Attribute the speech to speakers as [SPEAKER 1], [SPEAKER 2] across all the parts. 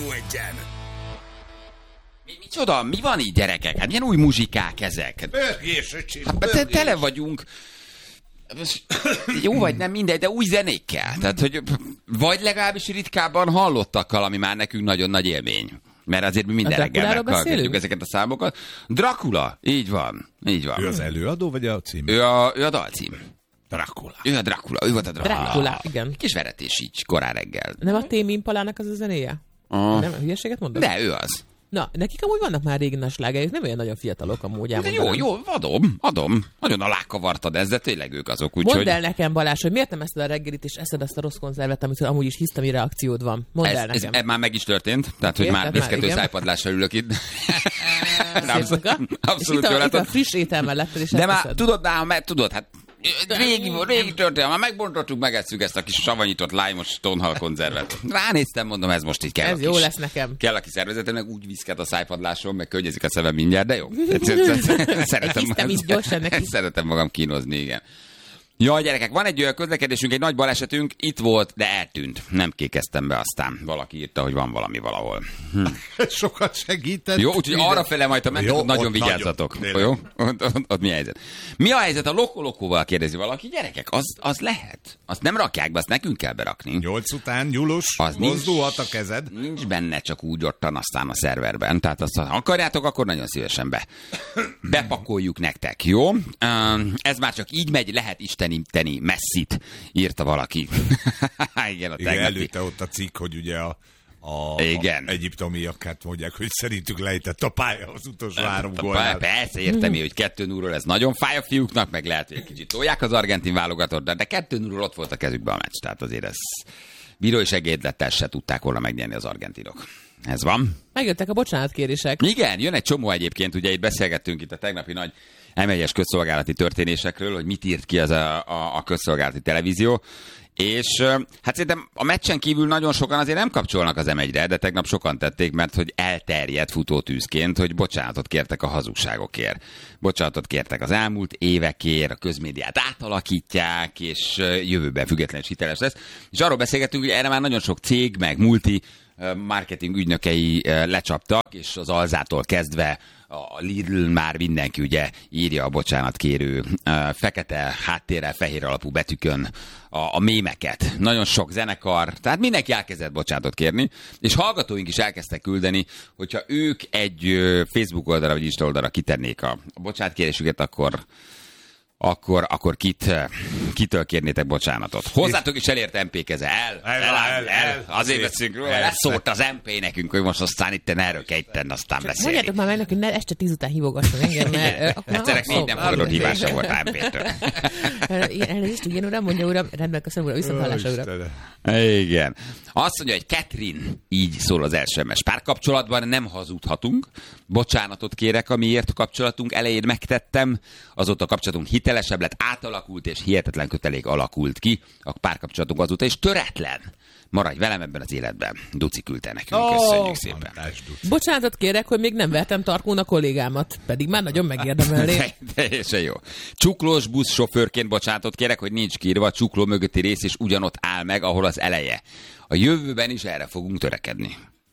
[SPEAKER 1] Rádió Egyen.
[SPEAKER 2] Micsoda? Mi van így, gyerekek? Hát milyen új muzsikák ezek?
[SPEAKER 1] Bőgés, öcsém,
[SPEAKER 2] Hát tele vagyunk. Jó vagy nem mindegy, de új zenékkel. Tehát, hogy vagy legalábbis ritkábban hallottakkal, ami már nekünk nagyon nagy élmény. Mert azért mi minden reggel meghallgatjuk ezeket a számokat. Dracula, így van. Így van.
[SPEAKER 1] Ő az előadó, vagy a cím?
[SPEAKER 2] Ő a dalcím.
[SPEAKER 1] Dracula.
[SPEAKER 2] Ő a Dracula, ő volt a Dracula.
[SPEAKER 3] Dracula, igen.
[SPEAKER 2] Kis veretés így, korán reggel.
[SPEAKER 3] Nem a Tame Impalának az a zenéje? Nem, hülyeséget mondod?
[SPEAKER 2] De ő az.
[SPEAKER 3] Na, nekik amúgy vannak már régi nagy slágerek, nem olyan nagyon fiatalok amúgy.
[SPEAKER 2] De jó, adom. Nagyon alákavartad ezt, de tényleg ők azok.
[SPEAKER 3] Mondd el nekem, Balázs, hogy miért nem eszed a reggelit, és eszed azt a rossz konzervet, amit amúgy is hisztemi reakciód van. Mondd el nekem.
[SPEAKER 2] Ez már meg is történt, tehát hogy már röszkető szájpadlással ülök itt. Abszolút jól
[SPEAKER 3] látod. Itt a friss étel mellett, és
[SPEAKER 2] de már tudod, hát régi történet, már megbontottuk, megesszük ezt a kis savanyított lájmos tonhal konzervet. Ránéztem, mondom, ez most így kell.
[SPEAKER 3] Ez jó lesz nekem.
[SPEAKER 2] Kell a kis szervezetemnek, úgy viszket a szájpadláson, meg könnyezik a szemem mindjárt, de jó. Szeretem magam kínozni, igen. Jaj, gyerekek, van egy olyan közlekedésünk, egy nagy balesetünk, itt volt, de eltűnt. Nem kékeztem be aztán. Valaki írta, hogy van valami valahol.
[SPEAKER 1] Sokat segített.
[SPEAKER 2] Jó, úgyhogy arrafele majd, ha mentek, nagyon vigyázzatok. Jó? Ott mi a helyzet? Mi a helyzet a lokolokóval, kérdezi valaki? Gyerekek, az lehet. Azt nem rakják be, azt nekünk kell berakni.
[SPEAKER 1] 8 után nyulos, mozdulhat a kezed.
[SPEAKER 2] Nincs benne csak úgy ottan aztán a szerverben. Tehát azt, ha akarjátok, akkor nagyon szívesen bepakoljuk nektek, jó? Ez már csak így megy, lehet isteníteni messzit, írta valaki. Igen,
[SPEAKER 1] előtte ott a cikk, hogy ugye a egyiptomiak mondják, hogy szerintük lejtett a pálya az utolsó 3 gólnál.
[SPEAKER 2] Persze, értem én, hogy 2-0-ról ez nagyon fáj a fiúknak, meg lehet, hogy egy kicsit tolják az argentin válogatott, de 2-0-ról ott volt a kezükben a meccs, tehát azért ez bírói segédlettel se tudták volna megnyerni az argentinok. Ez van.
[SPEAKER 3] Megjöttek a bocsánatkérések.
[SPEAKER 2] Igen, jön egy csomó egyébként, ugye itt beszélgettünk itt a tegnapi nagy M1-es közszolgálati történésekről, hogy mit írt ki az a közszolgálati televízió, és hát szerintem a meccsen kívül nagyon sokan azért nem kapcsolnak az M1-re, de tegnap sokan tették, mert hogy elterjedt futótűzként, hogy bocsánatot kértek a hazugságokért. Bocsánatot kértek az elmúlt évekért, a közmédiát átalakítják, és jövőben független és hiteles lesz. És arról beszélgettünk, hogy erre már nagyon sok cég, meg multi marketing ügynökei lecsaptak, és az Alzától kezdve a Lidl már mindenki ugye írja a bocsánatkérő fekete háttérrel, fehér alapú betűkön a mémeket. Nagyon sok zenekar, tehát mindenki elkezdett bocsánatot kérni, és hallgatóink is elkezdtek küldeni, hogyha ők egy Facebook oldalra vagy Insta oldalra kitennék a bocsánatkérésüket, akkor kitől kérnétek bocsánatot? Hozzátok is elért MP keze. El. Azért veszünk róla. Leszólt az MP nekünk, hogy most aztán itten erről kell itten aztán beszélni.
[SPEAKER 3] Mondjátok már meg, hogy ne este 10 után hívogasson engem, mert...
[SPEAKER 2] Egyszerek még nem fogadott hívása volt MP-től.
[SPEAKER 3] Elnézést, igen, uram, mondja, uram. Rendben, köszönöm, uram, viszont hallásra, uram.
[SPEAKER 2] Igen. Azt mondja, hogy Catherine, így szól az SMS. Párkapcsolatban nem hazudhatunk. Bocsánatot kérek, amiért kapcsolatunk elején megtettem. Azóta kapcsolatunk hitelesebb lett, átalakult, és hihetetlen kötelék alakult ki. A párkapcsolatunk azóta is töretlen. Maradj velem ebben az életben. Duci küldte nekünk, köszönjük szépen.
[SPEAKER 3] Bocsánatot kérek, hogy még nem vertem tarkón a kollégámat, pedig már nagyon megérdemelné.
[SPEAKER 2] Teljesen jó. Csuklós buszsofőrként bocsánatot kérek, hogy nincs kiírva, a csukló mögötti rész is ugyanott áll meg, ahol az eleje. A jövőben is erre fogunk törekedni.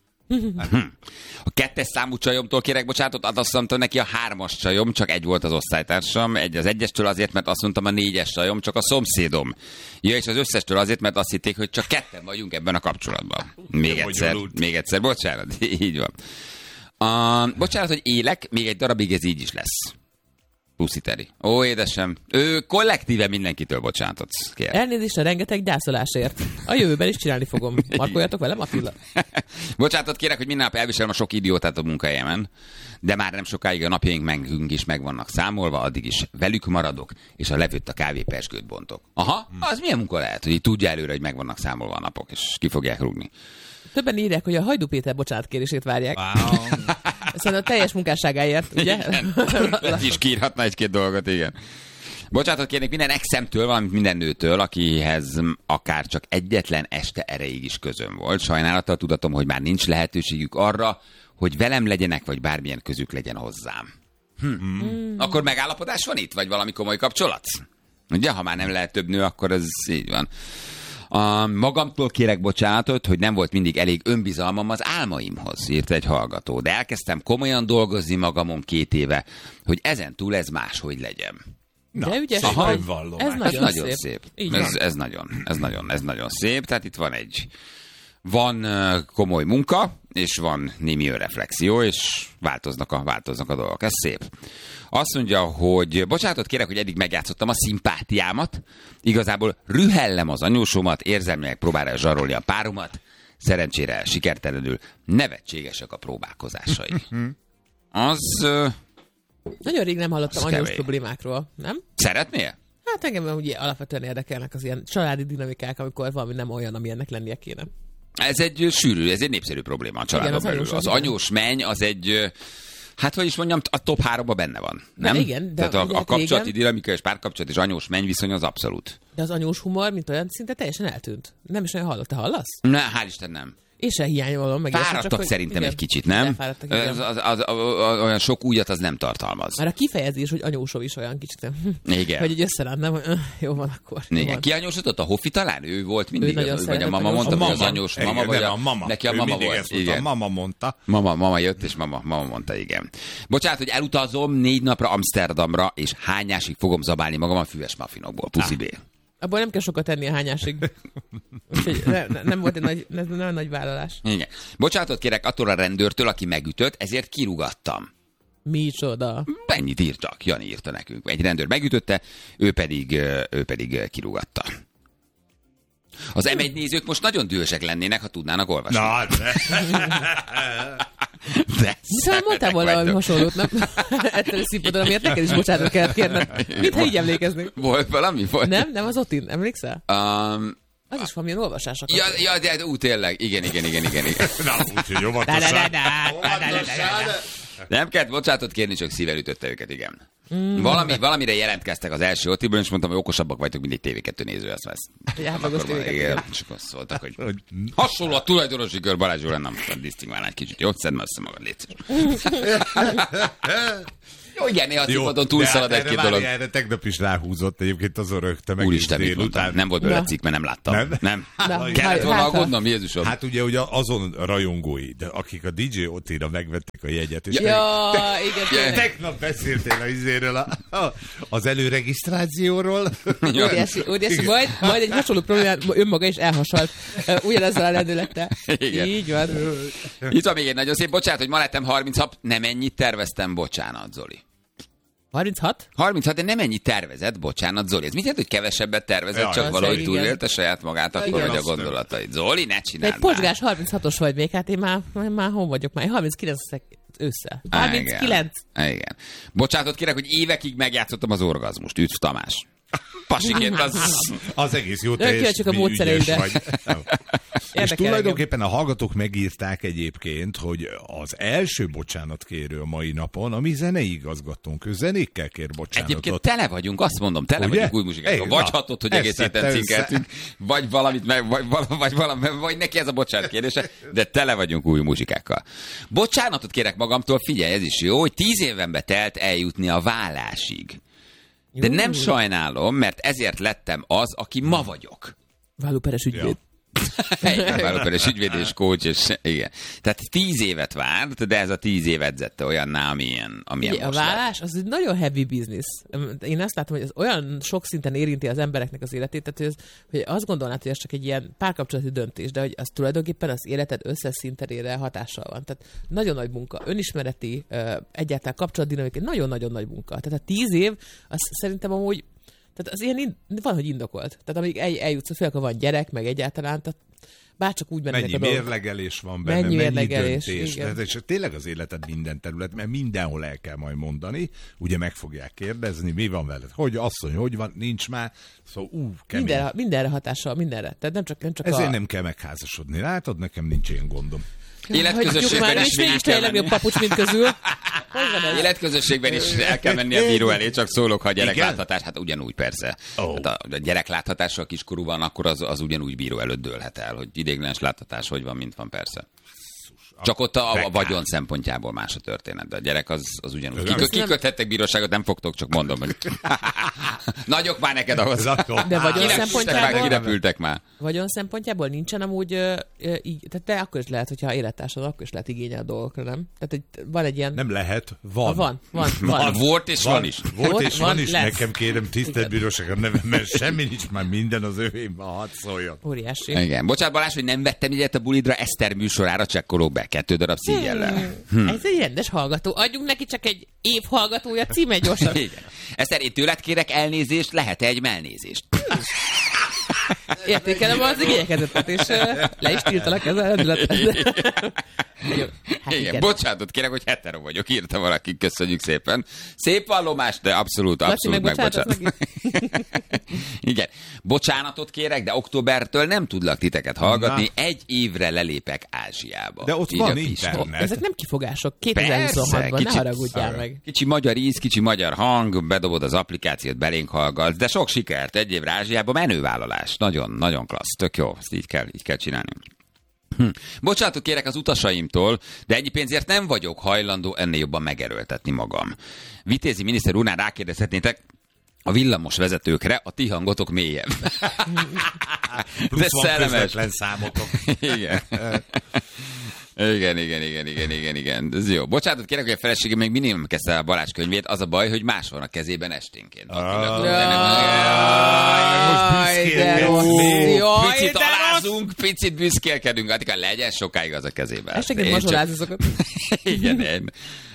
[SPEAKER 2] A 2. számú csajomtól kérek bocsánatot, azt mondtam neki a 3-as csajom, csak egy volt az osztálytársam, az 1-estől azért, mert azt mondtam a 4-es csajom, csak a szomszédom. Ja, és az összestől azért, mert azt hitték, hogy csak 2 vagyunk ebben a kapcsolatban. Még egyszer, bocsánat, így van. Bocsánat, hogy élek, még egy darabig ez így is lesz. Puszi Teri. Ó, édesem. Ő kollektíve mindenkitől bocsánatot kér.
[SPEAKER 3] Elnézést a rengeteg gyászolásért. A jövőben is csinálni fogom. Markoljatok velem, Attila.
[SPEAKER 2] Bocsánatot kérek, hogy minden nap elviselem a sok idiótát a munkahelyemen, de már nem sokáig a napjaink megünk is meg vannak számolva, addig is velük maradok, és a levőtt a kávépezsgőt bontok. Aha, az milyen munka lehet, hogy így tudja előre, hogy meg vannak számolva a napok, és ki fogják rúgni.
[SPEAKER 3] Többen írják, hogy a Hajdú Péter bocsánatkérését várják. Wow. Szóval a teljes munkásságáért, ugye?
[SPEAKER 2] Lehet is kiírhatna 1-2 dolgot, igen. Bocsánatot kérnék minden exemtől, valamint minden nőtől, akihez akár csak egyetlen este erejéig is közöm volt. Sajnálattal tudatom, hogy már nincs lehetőségük arra, hogy velem legyenek, vagy bármilyen közük legyen hozzám. Akkor megállapodás van itt? Vagy valami komoly kapcsolat? Ugye, ha már nem lehet több nő, akkor ez így van. Magamtól kérek bocsánatot, hogy nem volt mindig elég önbizalmam az álmaimhoz, írt egy hallgató. De elkezdtem komolyan dolgozni magamon 2 éve, hogy ezen túl ez máshogy legyen.
[SPEAKER 3] Na, de ügyes,
[SPEAKER 1] ez
[SPEAKER 2] nagyon szép. Ez nagyon szép. Tehát itt van komoly munka, és van némi önreflexió, és változnak a dolgok. Ez szép. Azt mondja, hogy bocsánatot kérek, hogy eddig megjátszottam a szimpátiámat, igazából rühellem az anyósomat, érzelmileg próbálja zsarolni a páromat, szerencsére sikertelenül nevetségesek a próbálkozásai. Az...
[SPEAKER 3] Nagyon rég nem hallottam anyós problémákról, nem?
[SPEAKER 2] Szeretnél?
[SPEAKER 3] Hát engem ugye alapvetően érdekelnek az ilyen családi dinamikák, amikor valami nem olyan, ami ennek lennie kéne.
[SPEAKER 2] Ez egy népszerű probléma a családon belül. Az anyós menny az egy, hát hogy is mondjam, a top 3-ba benne van, nem?
[SPEAKER 3] Igen, de
[SPEAKER 2] tehát a kapcsolati dinamika és párkapcsolat és anyós menny viszony az abszolút.
[SPEAKER 3] De az anyós humor, mint olyan, szinte teljesen eltűnt. Nem is olyan hallott. Te hallasz?
[SPEAKER 2] Ne, hál' Isten nem.
[SPEAKER 3] És se hiányolom meg.
[SPEAKER 2] Fáradtak szerintem egy kicsit, nem? Olyan sok újat az nem tartalmaz.
[SPEAKER 3] Már a kifejezés, hogy anyósom is olyan kicsit, nem?
[SPEAKER 2] Igen.
[SPEAKER 3] Hogy egy összerám, nem? Jó van akkor.
[SPEAKER 2] Igen. Ki anyósodott? A Hoffi talán? Ő volt mindig?
[SPEAKER 3] Vagy
[SPEAKER 2] a mama mondta, hogy az anyós mama? Vagy
[SPEAKER 1] a mama.
[SPEAKER 2] Neki a mama volt.
[SPEAKER 1] Igen. A mama mondta.
[SPEAKER 2] Mama jött, és mama mondta, igen. Bocsánat, hogy elutazom 4 napra Amsterdamra, és hányásig fogom zabálni magam a füves muffinokból. Puszi B.
[SPEAKER 3] Abból nem kell sokat tenni a hányásig. Úgyhogy nem volt egy nagy vállalás.
[SPEAKER 2] Igen. Bocsánatot kérek attól a rendőrtől, aki megütött, ezért kirúgattam.
[SPEAKER 3] Micsoda?
[SPEAKER 2] Ennyit írt csak, Jani írta nekünk. Egy rendőr megütötte, ő pedig kirúgatta. Az M1 nézők most nagyon dühösek lennének, ha tudnának olvasni.
[SPEAKER 1] Na,
[SPEAKER 2] de
[SPEAKER 3] szóval mondtál volna valami hasonlót, nem? Ettől színpadon, amiért neked is bocsánatot kellett kérned. Mintha így emlékeznék.
[SPEAKER 2] Volt valami?
[SPEAKER 3] Nem az Otin, emlékszel? Az is valamilyen olvasások.
[SPEAKER 2] Ja, de tényleg. Igen.
[SPEAKER 1] Na, úgyhogy óvatosan.
[SPEAKER 2] Nem kellett bocsánatot kérni, csak szíven ütötte őket, igen. Valamire jelentkeztek az első Otiből, és mondtam, hogy okosabbak vagytok, mint egy TV2 néző. Igen, csak azt szóltak, hogy hasonló a tulajdonosi kör Balázs úr, nem disztingválná egy kicsit. Jó, szedd össze magad, légy szíves. Jó, igen, néha színpadon túlszalad egy-két dolog.
[SPEAKER 1] Erre tegnap is ráhúzott egyébként azon rögtem egész
[SPEAKER 2] Úristen, mit mondtam? Nem volt belőle cikk, mert nem láttam. Nem? Kellett volna aggódnom, Jézusom.
[SPEAKER 1] Hát ugye azon rajongói, de akik a DJ Otira megvették a jegyet. És
[SPEAKER 3] igen.
[SPEAKER 1] Tegnap beszéltél a izéről, az előregisztrációról.
[SPEAKER 3] Óriási, majd egy hasonló problémát önmaga is elhasalt ugyanezzel a lendülettel. Így van.
[SPEAKER 2] Itt van még egy nagyon szép, bocsánat, hogy ma lettem 36, nem ennyit terveztem, bocsánat, Zoli.
[SPEAKER 3] 36?
[SPEAKER 2] 36, de nem ennyit tervezett, bocsánat, Zoli. Ez mit jelent, hogy kevesebbet tervezett, csak valahogy túlélte saját magát, akkor vagy a gondolatait. Zoli, ne csináld
[SPEAKER 3] már. Egy pozsgás 36-os vagy még, hát én már hol vagyok már? 39 ősszel. 39.
[SPEAKER 2] Igen. Bocsánatot kérek, hogy évekig megjátszottam az orgazmust. Üdv Tamás. Pasiként
[SPEAKER 1] az egész jó
[SPEAKER 3] csak a módszereidre.
[SPEAKER 1] És tulajdonképpen a hallgatók megírták egyébként, hogy az első bocsánatkérő a mai napon a mi zenei igazgatónk, ő zenékkel kér bocsánatot.
[SPEAKER 2] Egyébként tele vagyunk, azt mondom, tele vagyunk új muzsikákkal. Vagy hatod, hogy egész héten cinkeltünk, vagy valamit meg, vagy neki ez a bocsánat kérdése, de tele vagyunk új muzsikákkal. Bocsánatot kérek magamtól, figyelj, ez is jó, hogy 10 évenbe telt eljutni a vállásig. De nem sajnálom, mert ezért lettem az, aki ma vagyok.
[SPEAKER 3] Vállóperes ügyvéd.
[SPEAKER 2] Vállóperes ügyvéd és coach, és igen. Tehát 10 évet várt, de ez a 10 év edzette olyanná, amilyen most
[SPEAKER 3] a vállás, az egy nagyon heavy business. Én azt látom, hogy ez olyan sok szinten érinti az embereknek az életét, tehát hogy azt gondolnád, hogy ez csak egy ilyen párkapcsolati döntés, de hogy az tulajdonképpen az életed összes szinterére hatással van. Tehát nagyon nagy munka, önismereti, egyáltalán kapcsolatdinamikai, nagyon-nagyon nagy munka. Tehát a 10 év, az szerintem amúgy tehát az ilyen van, hogy indokolt. Tehát amíg eljutsz, főleg, ha van gyerek, meg egyáltalán, tehát bárcsak úgy mennek
[SPEAKER 1] a dolgok. Mennyi mérlegelés van benne, mennyi döntés. Tehát, és tényleg az életed minden terület, mert mindenhol el kell majd mondani, ugye meg fogják kérdezni, mi van veled, hogy asszony, hogy van, nincs már, szóval kemény.
[SPEAKER 3] Mindenre hatással, mindenre. Tehát nem csak
[SPEAKER 1] ezért nem kell megházasodni, látod, nekem nincs ilyen gondom.
[SPEAKER 2] Életközösségben is végig kell menni.
[SPEAKER 3] Legjobb papucs, mint közül.
[SPEAKER 2] Életközösségben is el kell menni a bíró elé, csak szólok, ha a gyerekláthatás, hát ugyanúgy persze. Hát a gyerekláthatásra a kiskorúban, akkor az ugyanúgy bíró előtt dőlhet el, hogy ideiglenes láthatás hogy van, mint van persze. Csak ott a vagyon szempontjából más a történet, de a gyerek az ugyanúgy. Kiköthettek bíróságot, nem fogtok, csak mondom, hogy nagyok már neked ahhoz.
[SPEAKER 3] De vagyon szempontjából...
[SPEAKER 2] Kirepültek már.
[SPEAKER 3] Vagyon szempontjából nincsen amúgy tehát te akkor is lehet, hogyha élettársad, akkor is lehet igényel a dolgokra, nem? Tehát van egy ilyen...
[SPEAKER 1] Nem lehet, van.
[SPEAKER 3] Van.
[SPEAKER 2] Volt és van is.
[SPEAKER 1] Volt és van is, nekem kérem, tisztelt bíróság a nevem, mert semmi nincs, már minden az övémben, hadd szóljon.
[SPEAKER 3] Óriási.
[SPEAKER 2] Igen. Bocsánat, Balázs, hogy nem vettem ilyet a bulidra, Eszter műsorára csekkolok be 2 darab szígyellel.
[SPEAKER 3] Ez egy rendes hallgató. Adjunk neki csak egy év hallgatója, címe gyorsan.
[SPEAKER 2] Igen. Eszter, én tőled kérek elnézést, lehet-e egy melnézést?
[SPEAKER 3] Értékelem az igényekezetet, és le is tiltalak ezzel a rendületet.
[SPEAKER 2] Igen, bocsánatot kérek, hogy hetero vagyok, írta valaki, köszönjük szépen. Szép vallomás, de abszolút megbocsánatot. Igen, bocsánatot kérek, de októbertől nem tudlak titeket hallgatni, 1 évre lelépek Ázsiába.
[SPEAKER 1] De ott van internet.
[SPEAKER 3] Ezek nem kifogások, 2026-ban, ne haragudjál meg.
[SPEAKER 2] Kicsi magyar íz, kicsi magyar hang, bedobod az applikációt, belénk hallgatsz, de sok sikert, 1 évre Ázsiába, menővállalás. Nagyon, nagyon klassz, tök jó, ezt így kell csinálni. Bocsánatot kérek az utasaimtól, de ennyi pénzért nem vagyok hajlandó ennél jobban megerőltetni magam. Vitézi miniszter úrnál rákérdezhetnétek, a villamos vezetőkre a ti hangotok mélyebb.
[SPEAKER 1] De szellemes. Számotok.
[SPEAKER 2] Igen. Igen. Ez jó. Bocsánatot kérek, hogy a feleségem még mindig nem kezdte el a Balázs könyvét. Az a baj, hogy más van a kezében esténként. Picit alázunk, picit büszkélkedünk. Attika, legyen sokáig az a kezében.
[SPEAKER 3] Esténként mazsolázokat.
[SPEAKER 2] Igen.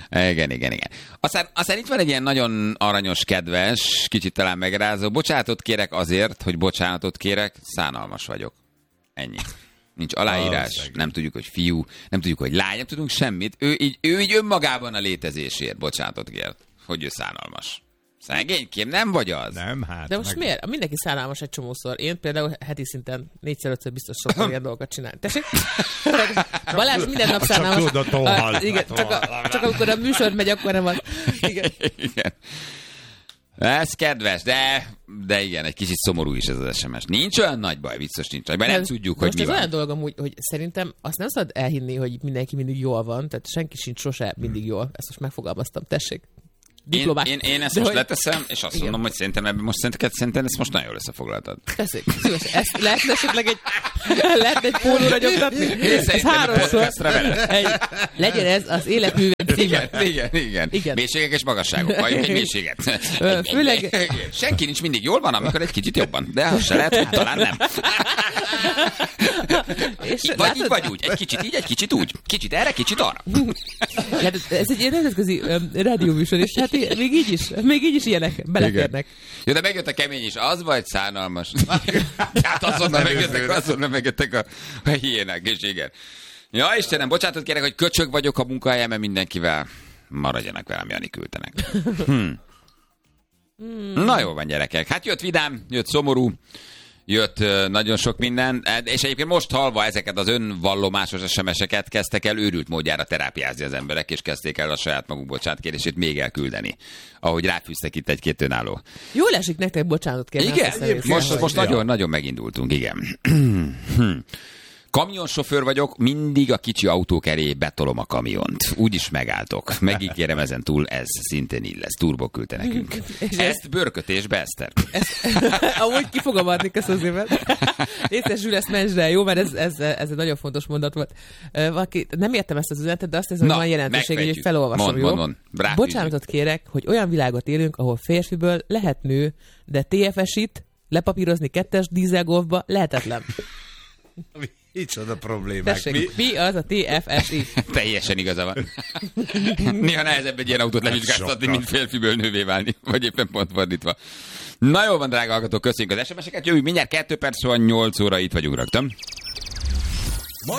[SPEAKER 2] Aztán itt van egy ilyen nagyon aranyos, kedves, kicsit talán megrázó. Bocsánatot kérek azért, hogy bocsánatot kérek, szánalmas vagyok. Ennyi. Nincs aláírás, nem tudjuk, hogy fiú, nem tudjuk, hogy lány, nem tudunk semmit. Ő így önmagában a létezésért bocsánatot kért, hogy ő szánalmas. Szegénykém, nem vagy az?
[SPEAKER 1] Nem, hát.
[SPEAKER 3] De most miért? Mindenki szánalmas egy csomószor. Én például heti szinten 4-5-ször biztos szoktam ilyen dolgokat csinálni. Tessék? Balázs minden nap szánalmas. Igen, csak amikor a műsor megy, akkor nem az. Igen.
[SPEAKER 2] Ez kedves, de igen, egy kicsit szomorú is ez az SMS. Nincs olyan nagy baj, biztos nincs nagy baj, nem tudjuk, hogy mi van.
[SPEAKER 3] Most ez olyan dolog, hogy szerintem azt nem szabad elhinni, hogy mindenki mindig jól van, tehát senki sincs sose mindig jól. Ezt most megfogalmaztam, tessék.
[SPEAKER 2] Én ezt most leteszem, és azt mondom, hogy szerintem ezt most nagyon jól összefoglaltad.
[SPEAKER 3] Tessék, szívesen. Ezt lehetne esetleg egy pólóra nyomtatni? Ez 3-szor. Legyen ez az életművem címe.
[SPEAKER 2] Igen. Mélységek és magasságok. Halljunk egy mélységet.
[SPEAKER 3] Főleg...
[SPEAKER 2] Senki nincs mindig jól van, amikor egy kicsit jobban. De az se lehet, hogy talán nem. Vagy így, vagy úgy. Egy kicsit így, egy kicsit úgy. Kicsit erre, kicsit arra.
[SPEAKER 3] Ez egy ilyen nemzetközi rádióműsor, és hát még így is ilyenek beleférnek.
[SPEAKER 2] Jó, de megjött a kemény is. Az vagy szánalmas. Hát azonnal megjöttek a hiénák, és igen. Ja, Istenem, bocsánatot kérek, hogy köcsög vagyok a munkahelyemen mindenkivel. Maradjanak velem, Jani küldtenek. Na jó van, gyerekek. Hát jött vidám, jött szomorú, jött nagyon sok minden, és egyébként most halva ezeket az önvallomásos SMS-eket kezdtek el őrült módjára terápiázni az emberek, és kezdték el a saját maguk bocsánatkérését még elküldeni. Ahogy ráfűztek itt egy-két önálló.
[SPEAKER 3] Jól esik nektek bocsánatot kérni.
[SPEAKER 2] Igen, most nagyon megindultunk, igen. Kamionsofőr vagyok, mindig a kicsi autók elé betolom a kamiont. Úgyis megálltok. Megígérem, ezen túl ez szintén így lesz. Turbo küldte nekünk. Ezt bőrkötésbe, Eszter.
[SPEAKER 3] Amúgy ki fogom adni, köszönöm. Részesül ezt mentsd el, jó? Mert ez egy nagyon fontos mondat volt. Valaki, nem értem ezt az üzenetet, de azt hiszem, hogy van jelentőség, hogy felolvasom, jó? Bocsánatot kérek, hogy olyan világot élünk, ahol férfiből lehet nő, de TFS-it lepapírozni 2-es dízelgolfba lehetetlen.
[SPEAKER 1] Micsoda problémák.
[SPEAKER 3] Tessék, mi az a TFSI?
[SPEAKER 2] Teljesen igaza van. Néha nehezebb egy ilyen autót levizsgáztatni, mint férfiből nővé válni. Vagy éppen pont fordítva. Na jól van, drága hallgatók, köszönjük az SMS-eket. Jövünk mindjárt 2 perc, 8 óra, itt vagyunk rögtön.